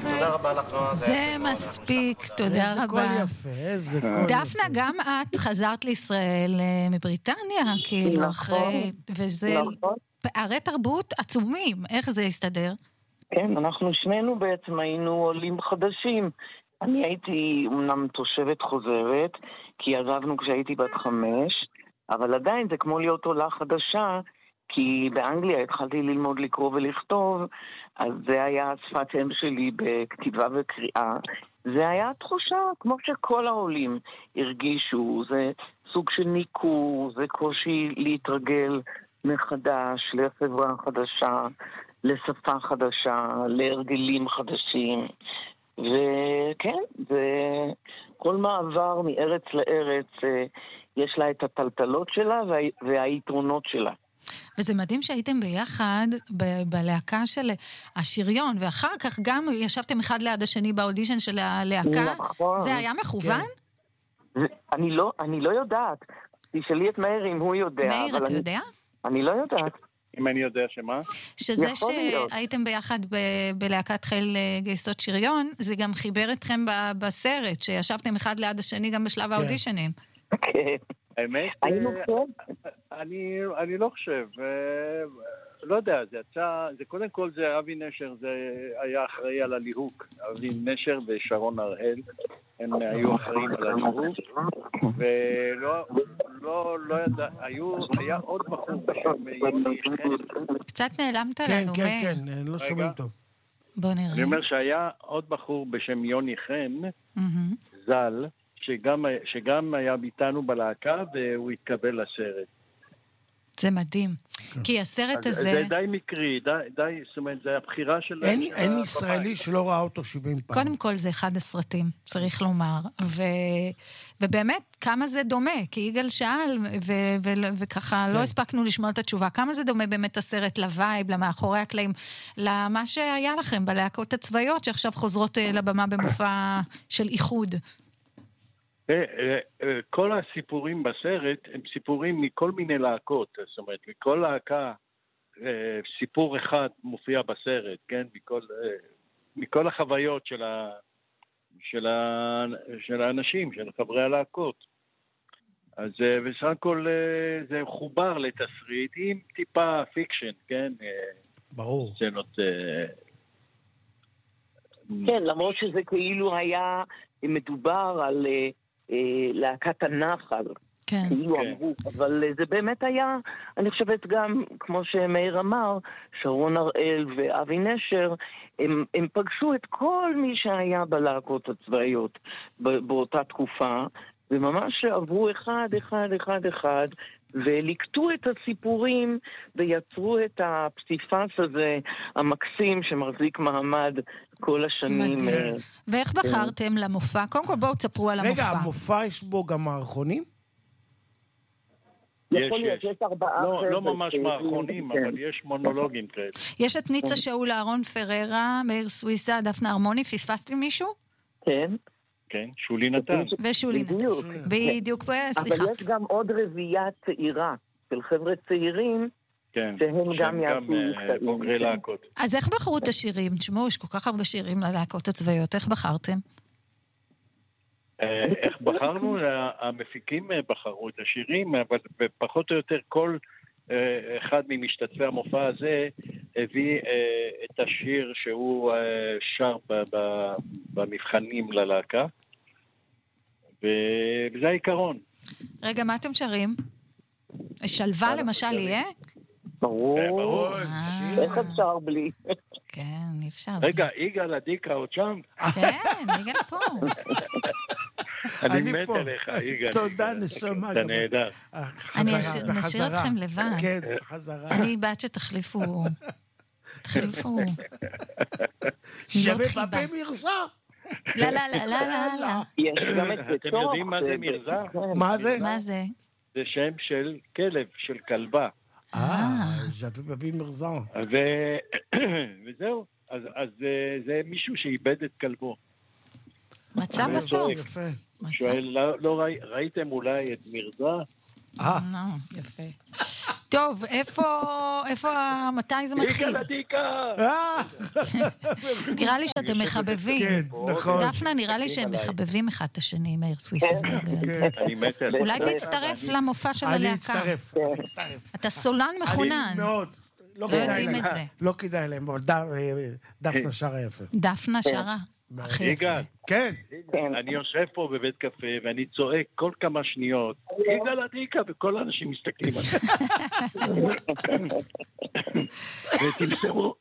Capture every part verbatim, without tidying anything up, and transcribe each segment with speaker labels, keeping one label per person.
Speaker 1: תודה רבה לך, נועה.
Speaker 2: זה מספיק, תודה רבה.
Speaker 3: איזה קול יפה, איזה קול יפה.
Speaker 2: דפנה, גם את חזרת לישראל מבריטניה, כאילו, אחרי... וזה פערי תרבות עצומים. איך זה הסתדר?
Speaker 4: כן, אנחנו שנינו בעצם היינו עולים חדשים. אני הייתי אמנם תושבת חוזרת, כי עזבנו כשהייתי בת חמש, אבל עדיין זה כמו להיות עולה חדשה, כי באנגליה התחלתי ללמוד לקרוא ולכתוב, אז זה היה שפת אם שלי בכתיבה וקריאה. זה היה תחושה, כמו שכל העולים הרגישו, זה סוג של ניכור, זה קושי להתרגל מחדש לחברה חדשה, לשפה חדשה, להרגלים חדשים. וכן, זה כל מעבר מארץ לארץ, יש לה את הטלטלות שלה וה... והיתרונות שלה.
Speaker 2: וזה מדהים שהייתם ביחד ב- בלהקה של השריון, ואחר כך גם ישבתם אחד ליד השני באודישן של הלהקה.
Speaker 4: נכון.
Speaker 2: זה היה מכוון?
Speaker 4: כן. אני, לא, אני לא יודעת. תשאלי את מאיר אם הוא יודע.
Speaker 2: מאיר, אתה
Speaker 4: אני,
Speaker 2: יודע?
Speaker 4: אני לא יודעת.
Speaker 1: אם אני יודע שמה?
Speaker 2: שזה שהייתם ביחד ב- בלהקת חיל גייסות שריון, זה גם חיבר אתכם ב- בסרט, שישבתם אחד ליד השני גם בשלב כן. האודישנים.
Speaker 4: כן.
Speaker 1: האמת, אני, אני לא חושב, לא יודע, זה יצא, זה קודם כל זה אבי נשר, זה היה אחראי על הליהוק, אבי נשר ושרון הראל, הם היו אחראים על הליהוק, ולא, לא, לא ידע, היו, היה עוד בחור בשם יוני חן.
Speaker 2: קצת נעלמת
Speaker 3: כן,
Speaker 2: לנו,
Speaker 3: כן, כן, כן, לא שומעים טוב.
Speaker 2: בוא נראה.
Speaker 1: אני אומר שהיה עוד בחור בשם יוני חן, זל, שגם, שגם היה ביטנו בלהקה, והוא התקבל לסרט.
Speaker 2: זה מדהים. כי הסרט הזה...
Speaker 1: זה די מקרי, די, די, זאת אומרת, זה הבחירה של...
Speaker 3: אין, אין ישראלי שלא ראה אותו שבעים פעם.
Speaker 2: קודם כל זה אחד הסרטים, צריך לומר. ו... ובאמת, כמה זה דומה? כי יגאל שאל, ו... ו... וככה כן. לא הספקנו לשמוע את התשובה. כמה זה דומה באמת הסרט לווייב, למאחורי הקלעים, למה שהיה לכם בלהקות הצבאיות, שעכשיו חוזרות לבמה במופע של איחוד?
Speaker 1: כל הסיפורים בסרט הם סיפורים מכל מיני להקות, זאת אומרת, מכל להקה סיפור אחד מופיע בסרט, כן? מכל, מכל החוויות של, ה, של, ה, של האנשים, של חברי הלהקות. אז בסך הכל זה חובר לתסריט עם טיפה פיקשן, כן?
Speaker 3: ברור.
Speaker 1: סצנות...
Speaker 4: כן, למרות שזה כאילו היה מדובר על... להקת הנחל,
Speaker 2: כן.
Speaker 4: כאילו אמרו, אבל זה באמת היה, אני חושבת גם, כמו שמאיר אמר, שרון הראל ואבי נשר, הם, הם פגשו את כל מי שהיה בלהקות הצבאיות באותה תקופה, וממש עברו אחד, אחד, אחד, אחד, ולקטו את הסיפורים ויצרו את הפסיפס הזה המקסים שמחזיק מעמד כל השנים.
Speaker 2: מדהים. ואיך בחרתם למופע? קודם כל בואו תספרו על המופע.
Speaker 3: רגע, המופע יש בו גם מערכונים?
Speaker 1: יש, יש. לא, לא ממש מערכונים, אבל יש מונולוגים כאלה.
Speaker 2: יש את ניצה שאול, אהרון פררה, מאיר סוויסה, דפנה הרמוני, פספסתם מישהו?
Speaker 4: כן.
Speaker 1: כן, שולי נתן.
Speaker 2: ושולי נתן. בדיוק, סליחה.
Speaker 4: אבל יש גם עוד רביעייה צעירה של חבר'ה צעירים,
Speaker 1: כן,
Speaker 4: שהם גם יעשו
Speaker 1: בוגרי להקות.
Speaker 2: אז איך בחרו את השירים? תשמעו, יש כל כך הרבה שירים ללהקות הצבאיות, איך בחרתם?
Speaker 1: איך בחרנו? המפיקים בחרו את השירים, אבל פחות או יותר כל אחד ממשתתפי המופע הזה הביא את השיר שהוא שר במבחנים ללהקה, וזה העיקרון.
Speaker 2: רגע, מה אתם שרים? שלווה למשל יהיה?
Speaker 4: ברור. איך אפשר בלי?
Speaker 2: כן, אי אפשר.
Speaker 1: רגע, יגאל עדיקה עוד שם?
Speaker 2: כן, יגאל פה.
Speaker 1: אני מת עליך, יגאל.
Speaker 3: תודה, נשמה.
Speaker 1: אתה נהדר.
Speaker 2: אני נשאיר אתכם לבד.
Speaker 3: כן, חזרה.
Speaker 2: אני בעד שתחליפו. תחליפו.
Speaker 3: שווה בפה מרזה.
Speaker 2: לא, לא, לא, לא, לא.
Speaker 1: אתם יודעים מה זה מרזה?
Speaker 3: מה זה?
Speaker 2: מה זה?
Speaker 1: זה שם של כלב, של כלבה.
Speaker 3: אה, שווה בפה מרזה.
Speaker 1: וזהו. אז זה מישהו שאיבד את כלבו.
Speaker 2: מצא בסוף.
Speaker 1: שואל, לא ראיתם אולי את מרזה?
Speaker 3: אה.
Speaker 2: יפה. טוב, איפה, איפה, מתי זה מתחיל?
Speaker 1: דיקה לדיקה!
Speaker 2: נראה לי שאתם מחבבים.
Speaker 3: כן, נכון.
Speaker 2: דפנה, נראה לי שהם מחבבים אחד את השני, מאיר סוויסה.
Speaker 1: אני מת עליך.
Speaker 2: אולי תצטרף למופע של
Speaker 3: אני
Speaker 2: הלהקה.
Speaker 3: אצטרף, אני אצטרף.
Speaker 2: אתה סולן מחונן.
Speaker 3: אני מאוד. לא
Speaker 2: לא
Speaker 3: כדאי
Speaker 2: יודעים
Speaker 3: להם.
Speaker 2: את זה.
Speaker 3: לא כדאי להם, אבל ד- דפנה שרה יפה.
Speaker 2: דפנה שרה. הכי יפה.
Speaker 1: יגאל,
Speaker 3: כן.
Speaker 4: כן.
Speaker 1: אני יושב פה בבית קפה ואני צועק כל כמה שניות, דיקה לדיקה, וכל האנשים מסתכלים עליי. ותמסרו.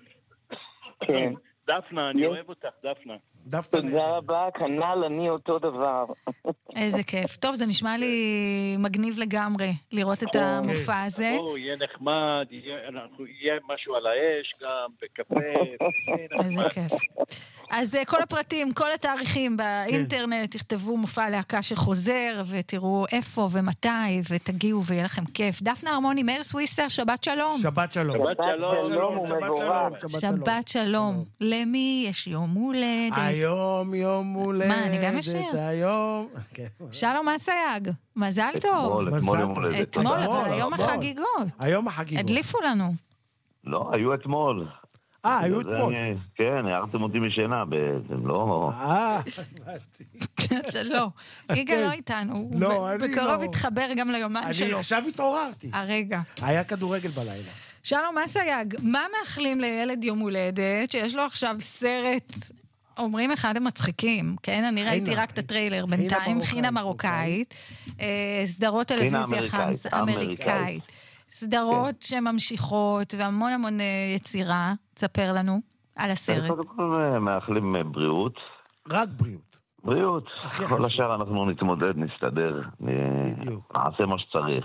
Speaker 4: כן.
Speaker 1: דפנה, אני אוהב אותך, דפנה.
Speaker 3: דפנה.
Speaker 4: תודה רבה, כנ"ל אני אותו דבר.
Speaker 2: איזה כיף. טוב, זה נשמע לי מגניב לגמרי לראות את המופע הזה.
Speaker 1: או, יהיה נחמד, יהיה- אנחנו- יהיה משהו על האש גם, בקפה.
Speaker 2: איזה כיף. אז אה, כל הפרטים, כל התאריכים באינטרנט, תכתבו מופע להקה שחוזר, ותראו איפה ומתי, ותגיעו ויהיה לכם כיף. דפנה הרמוני, מאיר סוויסה, שבת שלום.
Speaker 3: שבת שלום.
Speaker 1: שבת שלום.
Speaker 4: שלום ומבורך.
Speaker 2: שבת שלום. למי יש יום הולדת?
Speaker 3: היום יום הולדת.
Speaker 2: מה, אני גם אשיר?
Speaker 3: היום... כן.
Speaker 2: שלום אסייג, מזל טוב.
Speaker 5: אתמול,
Speaker 3: מזל
Speaker 5: אתמול יום
Speaker 3: טוב.
Speaker 5: הולדת.
Speaker 2: אתמול,
Speaker 5: תודה.
Speaker 2: אבל היום
Speaker 3: אתמול.
Speaker 2: החגיגות.
Speaker 3: היום החגיגות.
Speaker 2: הדליפו לנו.
Speaker 5: לא, היו אתמול.
Speaker 3: אה, היו
Speaker 5: זה
Speaker 3: אתמול.
Speaker 5: אני- כן, הערתם אותי משינה, בעצם לא...
Speaker 3: אה, הבנתי.
Speaker 2: לא, יגאל לא איתנו. הוא
Speaker 3: לא,
Speaker 2: ב-
Speaker 3: אני
Speaker 2: בקרוב
Speaker 3: לא.
Speaker 2: יתחבר גם ליומן
Speaker 3: אני
Speaker 2: שלו.
Speaker 3: עכשיו התעוררתי.
Speaker 2: הרגע.
Speaker 3: היה כדורגל בלילה.
Speaker 2: שלום אסייג, מה מאחלים לילד יום הולדת שיש לו עכשיו סרט, אומרים אחד המצחיקים, כן? אני ראיתי
Speaker 3: חינה.
Speaker 2: רק את הטריילר
Speaker 3: חינה
Speaker 2: בינתיים,
Speaker 3: מרוקאית,
Speaker 2: חינה מרוקאית, אה, סדרות טלוויזיה
Speaker 5: אמריקאית,
Speaker 2: חמס, אמריקאית,
Speaker 5: אמריקאית.
Speaker 2: סדרות שממשיכות והמון המון אה, יצירה, תספר לנו על הסרט.
Speaker 5: קודם כל מאחלים בריאות.
Speaker 3: רק בריאות.
Speaker 5: בריאות.
Speaker 3: הכי
Speaker 5: כל
Speaker 3: חשוב.
Speaker 5: השאר אנחנו נתמודד, נסתדר, נ-
Speaker 3: בדיוק.
Speaker 5: נעשה מה שצריך.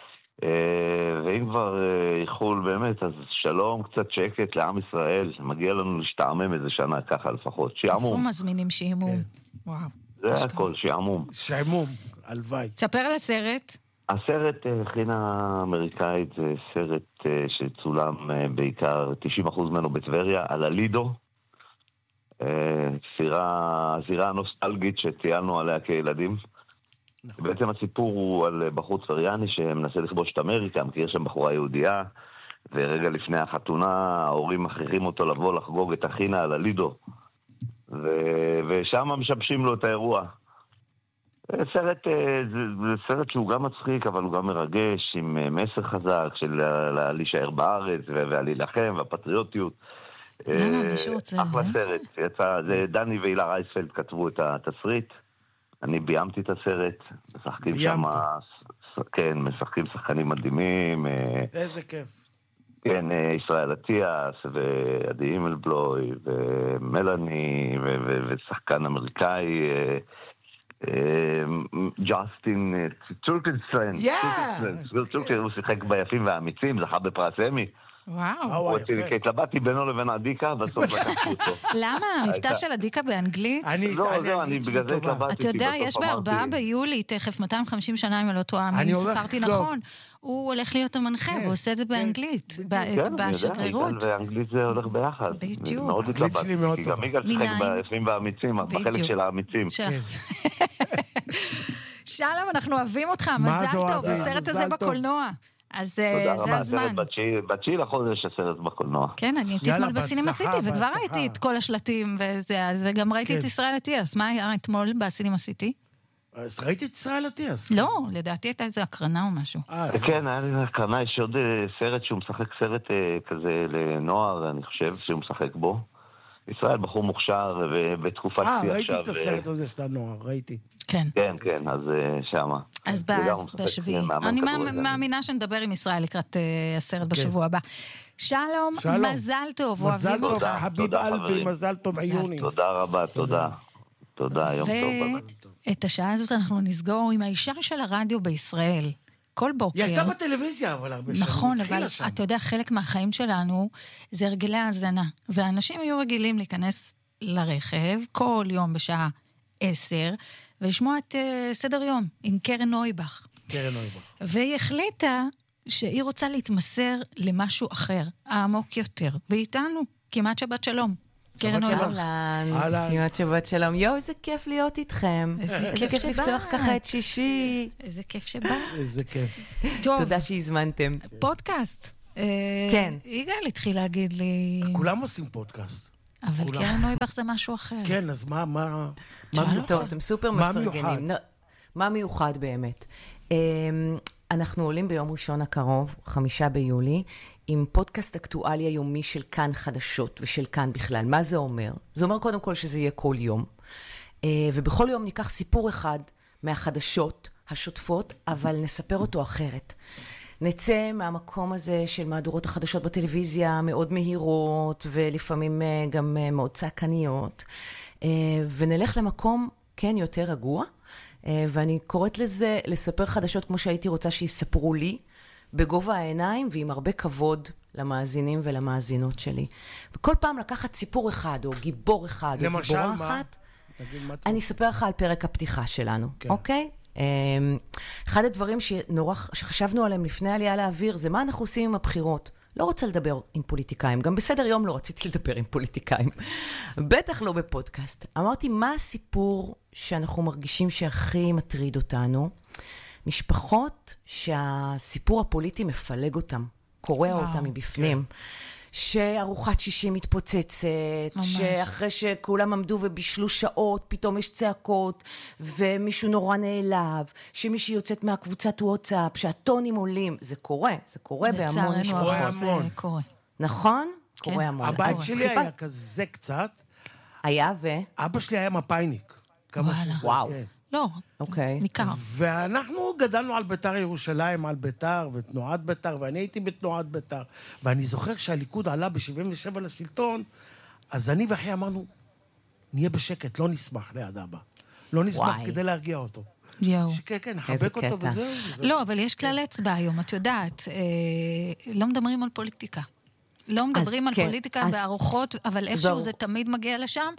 Speaker 5: אה, ואם כבר אה, איחול באמת, אז שלום, קצת שקט לעם ישראל. מגיע לנו להשתעמם איזה שנה ככה לפחות.
Speaker 2: איפה
Speaker 5: שעמום.
Speaker 2: מזמינים שעמום?
Speaker 3: כן.
Speaker 2: וואו.
Speaker 5: זה
Speaker 2: אשכרה.
Speaker 5: הכל, שעמום.
Speaker 3: שעמום, הלוואי.
Speaker 2: תספר על הסרט.
Speaker 5: הסרט אה, חינה אמריקאית זה סרט אה, שצולם אה, בעיקר תשעים אחוז ממנו בטבריה, על הלידו. אה, סירה, זירה נוסטלגית שטיילנו עליה כילדים.
Speaker 3: נכון.
Speaker 5: בעצם הסיפור הוא על בחור טבריאני שמנסה לכבוש את אמריקה, מכיר שם בחורה יהודייה, ורגע לפני החתונה ההורים מכריחים אותו לבוא לחגוג את החינה על הלידו. ו- ושם משבשים לו את האירוע. זה סרט, אה, זה, זה סרט שהוא גם מצחיק, אבל הוא גם מרגש, עם אה, מסר חזק של לה- לה- להישאר בארץ ו- ולהילחם, והפטריוטיות.
Speaker 2: למה?
Speaker 5: אה,
Speaker 2: מישהו רוצה,
Speaker 5: אחלה
Speaker 2: אה?
Speaker 5: סרט. יצא, זה דני והילה רייספלד כתבו את התסריט. אני ביימתי את הסרט. משחקים שם...
Speaker 3: ביימת.
Speaker 5: כן, משחקים שחקנים מדהימים. אה,
Speaker 3: איזה כיף.
Speaker 5: כן, אה, ישראל אטיאס, ועדי הימלבלוי, ומלאני, ו- ו- ושחקן אמריקאי, אה, אה, ג'סטין אה, טורקנסטיין.
Speaker 3: יא!
Speaker 5: טורקנסטיין, הוא שיחק ביפים והאמיצים, זכה בפרס אמי.
Speaker 2: וואו.
Speaker 3: וואו,
Speaker 5: הוא
Speaker 3: יפה.
Speaker 5: התלבטתי בינו לבין עדיקה, בסוף לקחתי אותו.
Speaker 2: למה? המבטא
Speaker 5: הייתה-
Speaker 2: של הדיקה באנגלית?
Speaker 3: אני,
Speaker 5: לא,
Speaker 3: אני,
Speaker 5: זהו, אני
Speaker 3: אנגלית שלי
Speaker 5: בגלל זה
Speaker 3: טובה.
Speaker 5: התלבטתי.
Speaker 2: אתה יודע,
Speaker 5: בסוף
Speaker 2: יש בארבעה
Speaker 5: אמרתי-
Speaker 2: ביולי, תכף מאתיים וחמישים שנה, אם אני לא טועה,
Speaker 3: אני
Speaker 2: אם
Speaker 3: הולך
Speaker 2: זכרתי
Speaker 3: לחגוג.
Speaker 2: נכון. הוא הולך להיות המנחה,
Speaker 3: כן,
Speaker 2: והוא עושה את זה
Speaker 3: כן,
Speaker 2: באנגלית,
Speaker 3: בדיוק.
Speaker 2: ב-
Speaker 5: כן, אני יודע,
Speaker 2: בשגרירות.
Speaker 5: יגאל ואנגלית זה הולך ביחד.
Speaker 2: בדיוק.
Speaker 5: מאוד
Speaker 3: אנגלית
Speaker 5: התלבטתי,
Speaker 3: שלי מאוד
Speaker 5: כי
Speaker 3: טובה.
Speaker 5: גם יגאל שיחק
Speaker 2: מניין?
Speaker 5: ביפים והאמיצים, בחלק
Speaker 2: בדיוק.
Speaker 5: של האמיצים.
Speaker 2: של-
Speaker 3: כן.
Speaker 2: שלום, אנחנו אוהבים אותך,
Speaker 3: מה
Speaker 2: מזל
Speaker 3: זו
Speaker 2: טוב,
Speaker 3: אהבה?
Speaker 2: הסרט הזה
Speaker 3: מזל טוב.
Speaker 2: בקולנוע. אז אה,
Speaker 5: תודה
Speaker 2: זה
Speaker 5: רבה,
Speaker 2: הזמן.
Speaker 5: הסרט בתשיעי- בתשיעי לחודש הסרט בקולנוע.
Speaker 2: כן, אני הייתי
Speaker 3: יאללה,
Speaker 2: אתמול בסינמה
Speaker 3: בהצלחה,
Speaker 2: סיטי, וכבר
Speaker 3: בהצלחה.
Speaker 2: ראיתי את כל השלטים וזה, אז- וגם ראיתי את
Speaker 3: כן.
Speaker 2: ישראל אטיאס. מה היה אתמול בסינמה סיטי?
Speaker 3: אז ראיתי את ישראל אטיאס.
Speaker 2: לא, לדעתי הייתה איזו הקרנה או משהו.
Speaker 3: אה,
Speaker 5: כן, היה לי הקרנה, יש עוד אה, סרט שהוא משחק סרט אה, כזה לנוער, אני חושב שהוא משחק בו. ישראל בחור מוכשר ובתקופת
Speaker 3: אה,
Speaker 5: שיא
Speaker 3: ראיתי
Speaker 5: עכשיו.
Speaker 3: את הסרט הזה של הנוער, ראיתי.
Speaker 2: כן.
Speaker 5: כן, כן, אז אה, שמה.
Speaker 2: אז
Speaker 5: וגם הוא
Speaker 2: ב-
Speaker 5: משחק
Speaker 2: בשביעי.
Speaker 5: מאמן
Speaker 2: אני
Speaker 5: כדורגל.
Speaker 2: מאמ- מאמינה שנדבר עם ישראל לקראת אה, הסרט בשבוע הבא. שלום,
Speaker 3: שלום.
Speaker 2: מזל טוב,
Speaker 3: מזל
Speaker 2: אוהבים
Speaker 3: טוב,
Speaker 2: אותך.
Speaker 5: תודה,
Speaker 3: חביב
Speaker 5: תודה,
Speaker 3: אלבי,
Speaker 5: חברים.
Speaker 3: מזל טוב עיוני.
Speaker 5: תודה רבה, תודה. תודה, יום טוב.
Speaker 2: ואת השעה הזאת אנחנו נסגור עם האישה של הרדיו בישראל. כל בוקר.
Speaker 3: היא הייתה בטלוויזיה, אבל הרבה שנים.
Speaker 2: נכון, אבל
Speaker 3: התחילה שם.
Speaker 2: אתה יודע, חלק מהחיים שלנו זה הרגלי האזנה. ואנשים היו רגילים להיכנס לרכב כל יום בשעה עשר, ולשמוע את uh, סדר יום עם קרן נויבך.
Speaker 3: קרן נויבך.
Speaker 2: והיא החליטה שהיא רוצה להתמסר למשהו אחר, העמוק יותר. ואיתנו, כמעט שבת שלום. קרן נויבך.
Speaker 6: אהלן, כמעט שבת שלום. יואו, איזה כיף להיות איתכם.
Speaker 2: איזה כיף שבאת.
Speaker 6: לפתוח ככה את שישי.
Speaker 2: איזה כיף שבאת.
Speaker 3: איזה כיף.
Speaker 2: טוב.
Speaker 6: תודה שהזמנתם.
Speaker 2: פודקאסט.
Speaker 6: כן.
Speaker 2: יגאל התחיל להגיד לי...
Speaker 3: כולם עושים פודקאסט.
Speaker 2: אבל קרן נויבך זה משהו אחר.
Speaker 3: כן, אז מה, מה...
Speaker 6: טוב, אתם סופר מפרגנים. מה מיוחד באמת? אנחנו עולים ביום ראשון הקרוב, חמישה ביולי, עם פודקאסט אקטואליה יומי של כאן חדשות ושל כאן בכלל. מה זה אומר? זה אומר קודם כל שזה יהיה כל יום. ובכל יום ניקח סיפור אחד מהחדשות השוטפות, אבל נספר אותו אחרת. נצא מהמקום הזה של מהדורות החדשות בטלוויזיה, מאוד מהירות, ולפעמים גם מאוד צעקניות, ונלך למקום, כן, יותר רגוע, ואני קוראת לזה לספר חדשות כמו שהייתי רוצה שיספרו לי, בגובה העיניים ועם הרבה כבוד למאזינים ולמאזינות שלי. וכל פעם לקחת סיפור אחד, או גיבור אחד, או גיבורה אחת, אני אספר לך על פרק הפתיחה שלנו, אוקיי? אחד הדברים שנורא, שחשבנו עליהם לפני עלייה לאוויר, זה מה אנחנו עושים עם הבחירות. לא רוצה לדבר עם פוליטיקאים, גם בסדר יום לא רציתי לדבר עם פוליטיקאים. בטח לא בפודקאסט. אמרתי, מה הסיפור שאנחנו מרגישים שהכי מטריד אותנו? משפחות שהסיפור הפוליטי מפלג אותם, קורע אותם מבפנים. שארוחת שישי מתפוצצת, שאחרי שכולם עמדו ובישלו שעות, פתאום יש צעקות, ומישהו נורא נעלב, שמישהי יוצאת מהקבוצת וואטסאפ, שהטונים עולים. זה קורה, זה קורה בהמון
Speaker 2: משפחות.
Speaker 6: נכון? קורה המון.
Speaker 3: הבית שלי היה כזה קצת.
Speaker 6: היה ו?
Speaker 3: אבא שלי היה מפאיניק.
Speaker 6: וואו.
Speaker 2: לא,
Speaker 6: אוקיי.
Speaker 2: ניכר.
Speaker 3: ואנחנו גדלנו על ביתר ירושלים, על ביתר ותנועת ביתר, ואני הייתי בתנועת ביתר. ואני זוכר שהליכוד עלה ב-שבעים ושבע לשלטון, אז אני ואחי אמרנו, נהיה בשקט, לא נשמח ליד אבא. לא נשמח כדי להרגיע אותו.
Speaker 2: יאו.
Speaker 3: כן, כן, נחבק אותו וזהו.
Speaker 2: לא, אבל יש כלל אצבע היום, את יודעת. לא מדברים על פוליטיקה. לא מדברים על פוליטיקה בארוחות, אבל איכשהו זה תמיד מגיע לשם,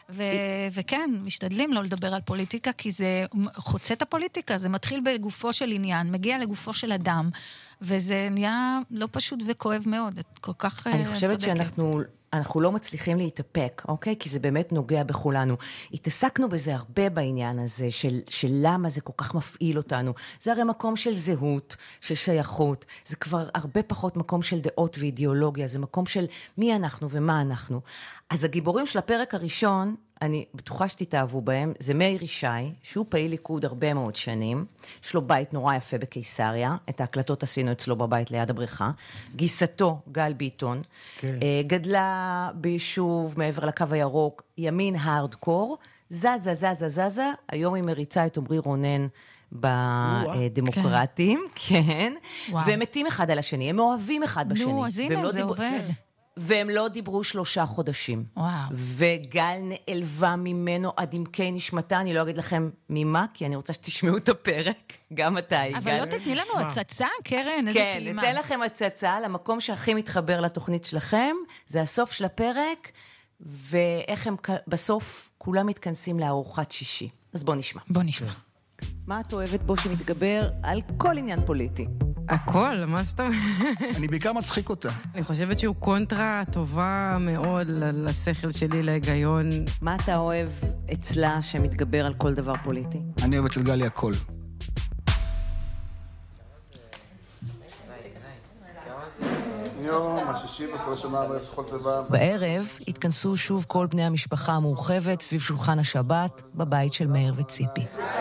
Speaker 2: וכן, משתדלים לא לדבר על פוליטיקה, כי זה חוצה את הפוליטיקה, זה מתחיל בגופו של עניין, מגיע לגופו של אדם, וזה נהיה לא פשוט וכואב מאוד, את כל כך צודקת.
Speaker 6: אני חושבת שאנחנו... אנחנו לא מצליחים להתאפק, אוקיי? כי זה באמת נוגע בכולנו. התעסקנו בזה הרבה בעניין הזה, של, של למה זה כל כך מפעיל אותנו. זה הרי מקום של זהות, של שייכות. זה כבר הרבה פחות מקום של דעות ואידיאולוגיה. זה מקום של מי אנחנו ומה אנחנו. אז הגיבורים של הפרק הראשון, אני בטוחה שתתאהבו בהם, זה מאיר ישי, שהוא פעיל ליכוד הרבה מאוד שנים. יש לו בית נורא יפה בקיסריה. את ההקלטות עשינו אצלו בבית ליד הבריכה. גיסתו, גל ביטון, כן. גדלה ביישוב מעבר לקו הירוק, ימין הארדקור, זזה, זזה, זזה, היום היא מריצה את עמרי רונן בדמוקרטים, כן, כן. והם מתים אחד על השני, הם אוהבים אחד בשני.
Speaker 2: נו, אז הנה, זה עובד.
Speaker 6: והם לא דיברו שלושה חודשים.
Speaker 2: וואו.
Speaker 6: וגל נעלבה ממנו עד עמקי נשמתה, אני לא אגיד לכם ממה, כי אני רוצה שתשמעו את הפרק, גם אתה הגל.
Speaker 2: אבל לא תתני לנו הצצה, קרן, איזה טעימה.
Speaker 6: כן, נתן לכם הצצה למקום שהכי מתחבר לתוכנית שלכם, זה הסוף של הפרק, ואיך הם בסוף כולם מתכנסים לארוחת שישי. אז בוא נשמע.
Speaker 2: בוא נשמע.
Speaker 6: מה את אוהבת בו שמתגבר על כל עניין פוליטי?
Speaker 7: הכל, מה זאת אומרת?
Speaker 8: אני בעיקר מצחיק אותה.
Speaker 7: אני חושבת שהוא קונטרה טובה מאוד לשכל שלי, להיגיון.
Speaker 6: מה אתה אוהב אצלה שמתגבר על כל דבר פוליטי?
Speaker 8: אני אוהב אצל גלי הכל.
Speaker 6: בערב התכנסו שוב כל בני המשפחה המורחבת סביב שולחן השבת בבית של מאיר וציפי.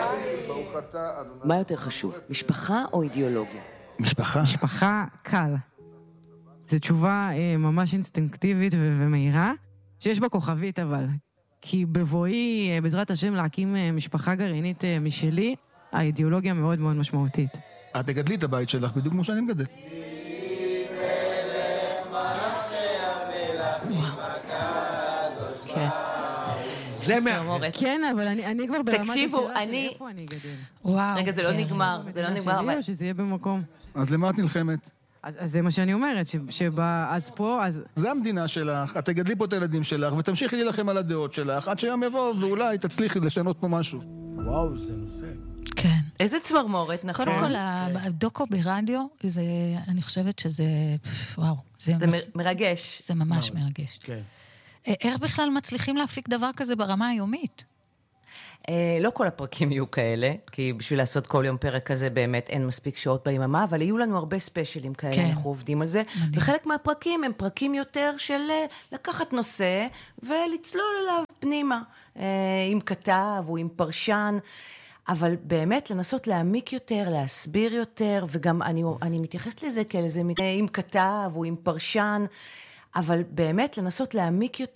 Speaker 6: מה יותר חשוב, משפחה או אידיאולוגיה?
Speaker 8: משפחה.
Speaker 7: משפחה קל. זו תשובה אה, ממש אינסטינקטיבית ו- ומהירה, שיש בה כוכבית אבל. כי בבואי, אה, בעזרת השם, להקים אה, משפחה גרעינית אה, משלי, האידיאולוגיה מאוד מאוד משמעותית.
Speaker 8: את תגדלי את הבית שלך בדיוק כמו שאני מגדל.
Speaker 6: כן.
Speaker 3: זה מאחד.
Speaker 7: כן, אבל אני, אני כבר ברמת
Speaker 6: תקשיבו,
Speaker 7: השאלה
Speaker 6: אני...
Speaker 7: של איפה אני אגדל.
Speaker 2: וואו.
Speaker 6: רגע, זה לא נגמר, זה לא נגמר.
Speaker 7: שלי או שזה יהיה במקום?
Speaker 8: אז למה את נלחמת?
Speaker 7: אז, אז זה מה שאני אומרת, שבא, אז פה, אז...
Speaker 8: זה המדינה שלך, את תגדלי פה את הילדים שלך, ותמשיכי להילחם על הדעות שלך, עד שיום יבוא, ואולי תצליחי לשנות פה משהו.
Speaker 3: וואו, זה נושא.
Speaker 2: כן.
Speaker 6: איזה צמרמורת, נכון?
Speaker 2: קודם כל, הדוקו ברדיו, זה, אני חושבת שזה, וואו.
Speaker 6: זה מרגש.
Speaker 2: זה ממש מרגש.
Speaker 3: כן.
Speaker 2: איך בכלל מצליחים להפיק דבר כזה ברמה היומית?
Speaker 6: לא כל הפרקים יהיו כאלה, כי בשביל לעשות כל יום פרק כזה באמת אין מספיק שעות ביממה, אבל יהיו לנו הרבה ספיישלים כאלה, כן. אנחנו עובדים על זה. מדהים. וחלק מהפרקים הם פרקים יותר של לקחת נושא ולצלול עליו פנימה, עם כתב או עם פרשן, אבל באמת לנסות להעמיק יותר, להסביר יותר, וגם אני, אני מתייחסת לזה כאלה, עם כתב או עם פרשן, אבל באמת לנסות להעמיק יותר,